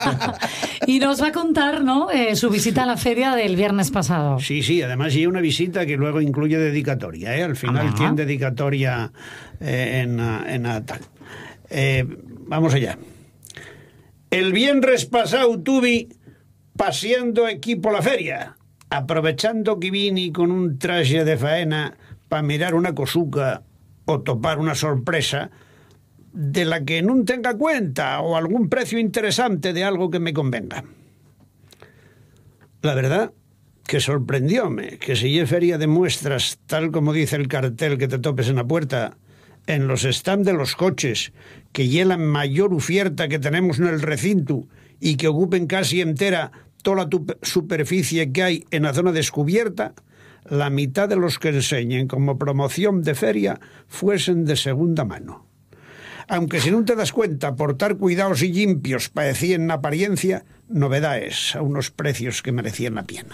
Y nos va a contar, ¿no?, su visita a la feria del viernes pasado. Sí, además hay una visita que luego incluye dedicatoria, ¿eh? Al final tiene dedicatoria en tal. Vamos allá. El viernes pasado tuve paseando equipo la feria, aprovechando que vine con un traje de faena para mirar una cosuca o topar una sorpresa de la que no tenga cuenta o algún precio interesante de algo que me convenga. La verdad que sorprendióme que si es feria de muestras, tal como dice el cartel que te topes en la puerta, en los stands de los coches, que es la mayor oferta que tenemos en el recinto y que ocupen casi entera toda la superficie que hay en la zona descubierta, la mitad de los que enseñen como promoción de feria fuesen de segunda mano. Aunque si no te das cuenta, portar cuidados y limpios parecían en apariencia novedades a unos precios que merecían la pena.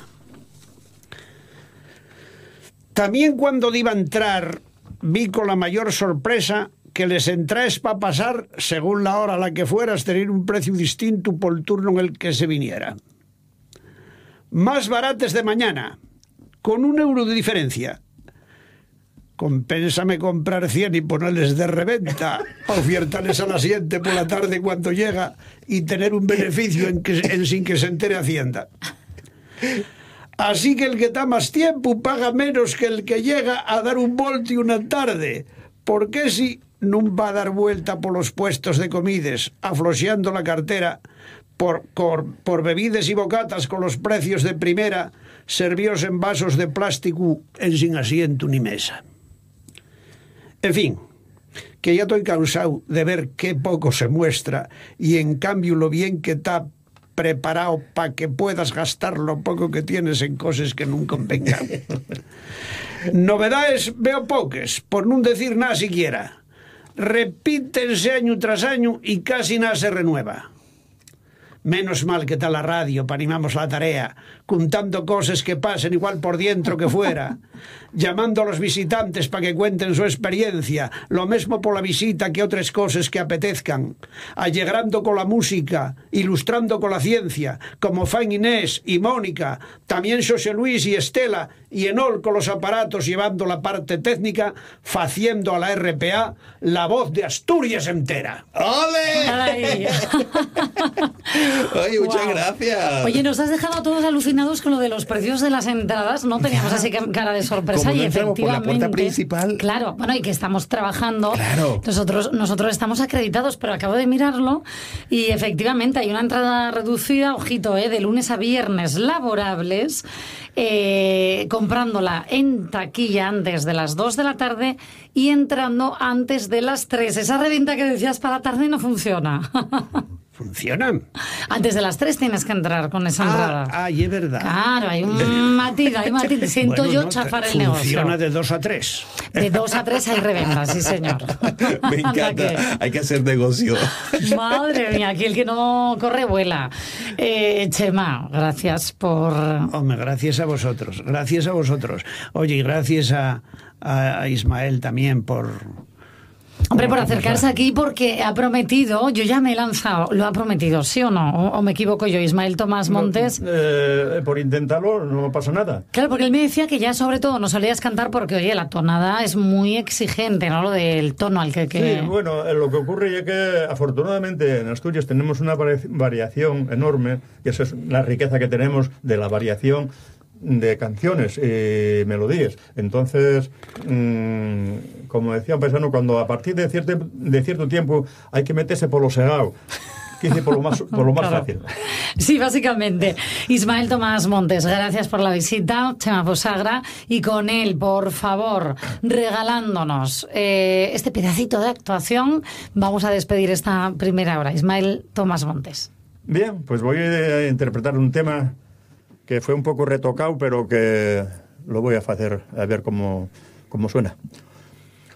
También cuando iba a entrar, vi con la mayor sorpresa que les entraes para pasar, según la hora a la que fueras, tener un precio distinto por el turno en el que se viniera. Más barates de mañana, con €1 de diferencia. Compénsame comprar 100 y ponerles de reventa, ofertarles a la siguiente por la tarde cuando llega y tener un beneficio en sin que se entere Hacienda. Así que el que está más tiempo paga menos que el que llega a dar un voltio una tarde, porque si no va a dar vuelta por los puestos de comides, afloxeando la cartera por bebidas y bocatas con los precios de primera, servidos en vasos de plástico en sin asiento ni mesa. En fin, que ya estoy cansado de ver qué poco se muestra y en cambio lo bien que está preparado para que puedas gastar lo poco que tienes en cosas que nunca convengan. Novedades veo pocas, por no decir nada siquiera. Repítense año tras año y casi nada se renueva. Menos mal que está la radio para animamos la tarea, contando cosas que pasen igual por dentro que fuera, llamando a los visitantes para que cuenten su experiencia, lo mismo por la visita que otras cosas que apetezcan, allegrando con la música, ilustrando con la ciencia, como fan Inés y Mónica, también José Luis y Estela, y Enol con los aparatos llevando la parte técnica, faciendo a la RPA la voz de Asturias entera. ¡Ole! Oye, muchas gracias. Oye, nos has dejado a todos alucinados con lo de los precios de las entradas. No teníamos así cara de sorpresa. Como no y entramos por la puerta principal. Claro, bueno, y que estamos trabajando. Claro. Nosotros estamos acreditados, pero acabo de mirarlo y efectivamente hay una entrada reducida, ojito, de lunes a viernes laborables, comprándola en taquilla antes de las 2 de la tarde y entrando antes de las 3. Esa reventa que decías para la tarde no funciona. ¿Funcionan? Antes de las 3 tienes que entrar con esa entrada. Y es verdad. Claro, hay un matiz. Siento bueno, yo chafar el negocio. Funciona de 2 a 3. De 2 a 3 hay reventas, sí señor. Me encanta, hay que hacer negocio. Madre mía, aquí el que no corre vuela. Chema, gracias por... Hombre, gracias a vosotros. Oye, y gracias a Ismael también por acercarse aquí porque ha prometido, yo ya me he lanzado, lo ha prometido, ¿sí o no? ¿O me equivoco yo? Ismael Tomás Montes. Por intentarlo no pasa nada. Claro, porque él me decía que ya sobre todo no solías cantar porque, oye, la tonada es muy exigente, ¿no? Lo del tono al que... Sí, bueno, lo que ocurre es que afortunadamente en Asturias tenemos una variación enorme, y esa es la riqueza que tenemos de la variación de canciones y melodías. Entonces, como decía un paisano, cuando a partir de cierto tiempo hay que meterse por lo segado, por lo más claro. Fácil. Sí, básicamente. Ismael Tomás Montes, gracias por la visita. Chema Fosagra, y con él, por favor, regalándonos este pedacito de actuación, vamos a despedir esta primera hora. Ismael Tomás Montes. Bien, pues voy a interpretar un tema que fue un poco retocado, pero que lo voy a hacer a ver cómo suena.